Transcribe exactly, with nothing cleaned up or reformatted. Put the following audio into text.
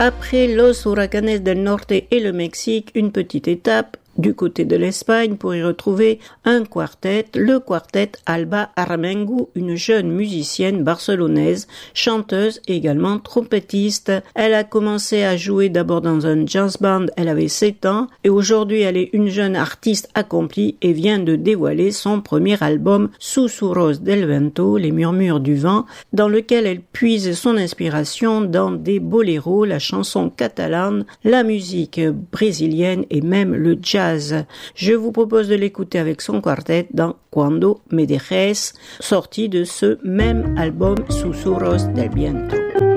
Après Los Huracanes del Norte et le Mexique, une petite étape du côté de l'Espagne pour y retrouver un quartet, le quartet Alba Aramengu, une jeune musicienne barcelonaise, chanteuse et également trompettiste. Elle a commencé à jouer d'abord dans un jazz band, elle avait sept ans et aujourd'hui elle est une jeune artiste accomplie et vient de dévoiler son premier album Susurros del Vento, les murmures du vent, dans lequel elle puise son inspiration dans des boléros, la chanson catalane, la musique brésilienne et même le jazz. Je vous propose de l'écouter avec son quartet dans Cuando me dejes, sorti de ce même album Susurros del Viento.